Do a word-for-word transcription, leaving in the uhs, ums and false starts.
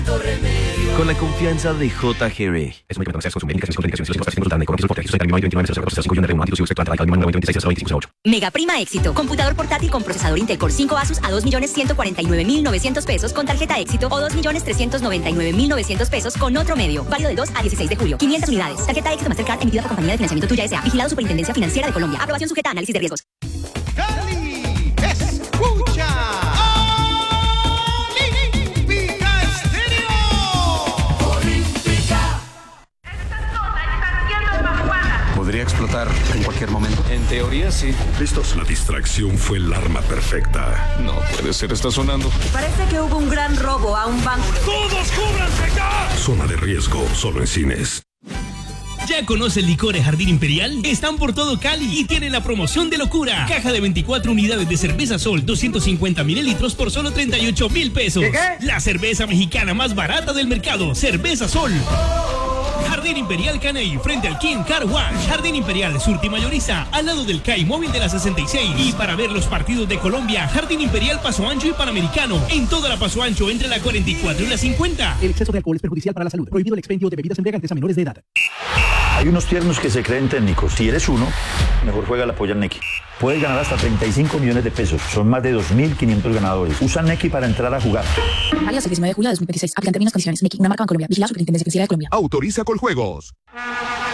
Con la confianza de J G R. Es muy importante con su médica, con indicaciones, con consultar con Mega Prima Éxito. Computador portátil con procesador Intel Core cinco Asus a dos millones ciento cuarenta y nueve mil novecientos pesos con tarjeta Éxito o dos millones trescientos noventa y nueve mil novecientos pesos con otro medio. Válido del dos al dieciséis de julio. quinientas unidades. Tarjeta Éxito Mastercard emitida por Compañía de Financiamiento Tuya S A. Vigilado Superintendencia Financiera de Colombia. Aprobación sujeta a análisis de riesgos. Cali, escucha. Olímpica Estéreo. Olímpica. Podría explotar en cualquier momento. En teoría, sí. ¿Listos? La distracción fue el arma perfecta. No puede ser, está sonando. Parece que hubo un gran robo a un banco. ¡Todos cúbranse ya! Zona de riesgo, solo en cines. ¿Ya conoce el licores Jardín Imperial? Están por todo Cali y tienen la promoción de locura. Caja de veinticuatro unidades de cerveza Sol, doscientos cincuenta mililitros por solo treinta y ocho mil pesos. ¿Qué, qué? La cerveza mexicana más barata del mercado. Cerveza Sol. Jardín Imperial Caney, frente al King Car Wash. Jardín Imperial Surti Mayoriza, al lado del C A I móvil de la sesenta y seis. Y para ver los partidos de Colombia, Jardín Imperial Paso Ancho y Panamericano. En toda la Paso Ancho, entre la cuarenta y cuatro y la cincuenta. El exceso de alcohol es perjudicial para la salud. Prohibido el expendio de bebidas embriagantes a menores de edad. Hay unos tiernos que se creen técnicos. Si eres uno, mejor juega la polla Neki. Puedes ganar hasta treinta y cinco millones de pesos. Son más de dos mil quinientos ganadores. Usa Neki para entrar a jugar. Válido hasta el diecinueve de julio de dos mil veintiséis. Aplican términos y condiciones. Neki, una marca en Colombia. Vigilado Superintendencia Financiera de Colombia. Autoriza Coljuegos.